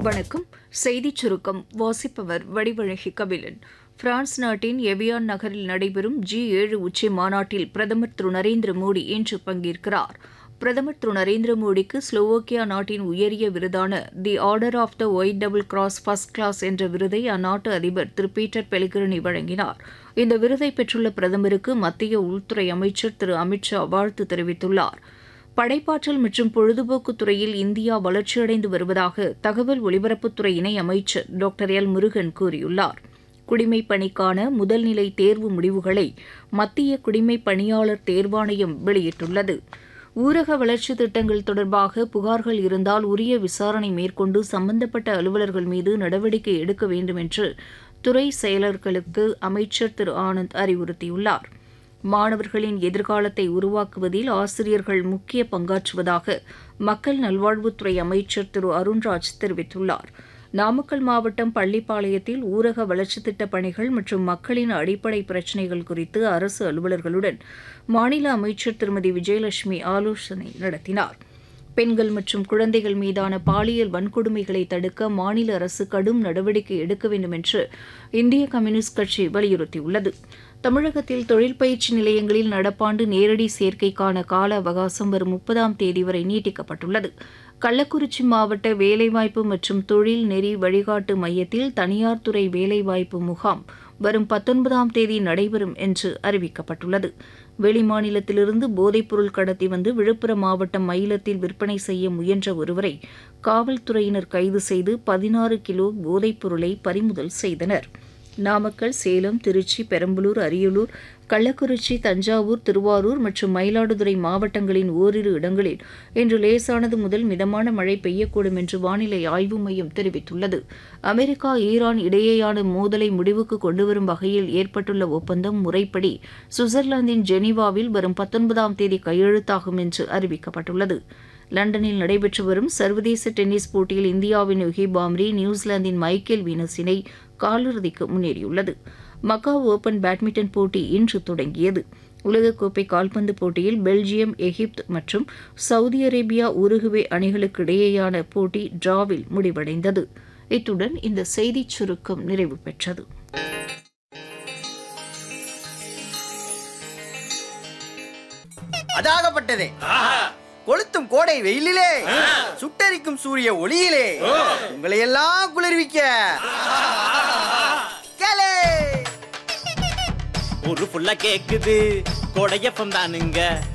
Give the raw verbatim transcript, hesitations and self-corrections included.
வணக்கம். செய்திச் சுருக்கம் வாசிப்பவர் வடிவழகி கபிலன். பிரான்ஸ் நாட்டின் எவியான் நகரில் நடைபெறும் ஜி ஏழு உச்சி மாநாட்டில் பிரதமர் திரு நரேந்திர மோடி இன்று பங்கேற்கிறார். பிரதமர் திரு நரேந்திர மோடிக்கு ஸ்லோவோக்கியா நாட்டின் உயரிய விருதான the order of the white double cross first class என்ற விருதை அந்நாட்டு அதிபர் திரு பீட்டர் பெலிகிரினி வழங்கினார். இந்த விருதை பெற்றுள்ள பிரதமருக்கு மத்திய உள்துறை அமைச்சர் திரு அமித் ஷா வாழ்த்து தெரிவித்துள்ளார். படைப்பாற்றல் மற்றும் பொழுதுபோக்குத் துறையில் இந்தியா வளர்ச்சியடைந்து வருவதாக தகவல் ஒலிபரப்புத்துறை இணை அமைச்சர் டாக்டர் எல் முருகன் கூறியுள்ளார். குடிமைப் பணிக்கான முதல்நிலை தேர்வு முடிவுகளை மத்திய குடிமைப் பணியாளர் தேர்வாணையம் வெளியிட்டுள்ளது. ஊரக வளர்ச்சித் திட்டங்கள் தொடர்பாக புகார்கள் இருந்தால் உரிய விசாரணை மேற்கொண்டு சம்பந்தப்பட்ட அலுவலர்கள் மீது நடவடிக்கை எடுக்க வேண்டும் என்று துறை செயலர்களுக்கு அமைச்சர் திரு ஆனந்த் அறிவுறுத்தியுள்ளார். மாணவர்களின் எதிர்காலத்தை உருவாக்குவதில் ஆசிரியர்கள் முக்கிய பங்காற்றுவதாக மக்கள் நல்வாழ்வுத்துறை அமைச்சர் திரு அருண்ராஜ் தெரிவித்துள்ளார். நாமக்கல் மாவட்டம் பள்ளிப்பாளையத்தில் ஊரக வளர்ச்சித் திட்டப் பணிகள் மற்றும் மக்களின் அடிப்படை பிரச்சினைகள் குறித்து அரசு அலுவலர்களுடன் மாநில அமைச்சர் திருமதி விஜயலட்சுமி ஆலோசனை நடத்தினார். பெண்கள் மற்றும் குழந்தைகள் மீதான பாலியல் வன்கொடுமைகளை தடுக்க மாநில அரசு கடும் நடவடிக்கை எடுக்க வேண்டும் என்று இந்திய கம்யூனிஸ்ட் கட்சி வலியுறுத்தியுள்ளது. தமிழகத்தில் தொழில் பயிற்சி நிலையங்களில் நடப்பாண்டு நேரடி சேர்க்கைக்கான கால அவகாசம் வரும் முப்பதாம் தேதி வரை நீட்டிக்கப்பட்டுள்ளது. கள்ளக்குறிச்சி மாவட்ட வேலைவாய்ப்பு மற்றும் தொழில் நெறி வழிகாட்டு மையத்தில் தனியார் துறை வேலைவாய்ப்பு முகாம் வரும் பத்தொன்பதாம் தேதி நடைபெறும் என்று அறிவிக்கப்பட்டுள்ளது. வெளிமாநிலத்திலிருந்து போதைப்பொருள் கடத்தி வந்து விழுப்புரம் மாவட்டம் மயிலத்தில் விற்பனை செய்ய முயன்ற ஒருவரை காவல்துறையினர் கைது செய்து பதினாறு கிலோ போதைப்பொருளை பறிமுதல் செய்தனர். நாமக்கல், சேலம், திருச்சி, பெரம்பலூர், அரியலூர், கள்ளக்குறிச்சி, தஞ்சாவூர், திருவாரூர் மற்றும் மயிலாடுதுறை மாவட்டங்களின் ஓரிரு இடங்களில் இன்று லேசானது முதல் மிதமான மழை பெய்யக்கூடும் என்று வானிலை ஆய்வு மையம் தெரிவித்துள்ளது. அமெரிக்கா, ஈரான் இடையேயான மோதலை முடிவுக்கு கொண்டுவரும் வகையில் ஏற்பட்டுள்ள ஒப்பந்தம் முறைப்படி சுவிட்சர்லாந்தின் ஜெனீவாவில் வரும் பத்தொன்பதாம் தேதி கையெழுத்தாகும் என்று அறிவிக்கப்பட்டுள்ளது. லண்டனில் நடைபெற்று வரும் சர்வதேச டென்னிஸ் போட்டியில் இந்தியாவின் யுகி பாம்ரி நியூசிலாந்தின் மைக்கேல் வீனஸ் இணை காலிறுதிக்கு முன்னேறியுள்ளது. மக்காவ் ஓபன் பேட்மிண்டன் போட்டி இன்று தொடங்கியது. உலகக்கோப்பை கால்பந்து போட்டியில் பெல்ஜியம், எகிப்து மற்றும் சவுதி அரேபியா, உருகுவே அணிகளுக்கு இடையேயான போட்டி டிராவில் முடிவடைந்தது. இத்துடன் இந்த செய்திச் சுருக்கம் நிறைவு பெற்றது. அதாகப்பட்டதே கொளுத்தும் கோடை வெயிலிலே சுட்டரிக்கும் சூரிய ஒளியிலே உங்களை எல்லாம் குளிர்விக்க ஒரு புள்ள கேக்குது கோடையப்பம் தானுங்க.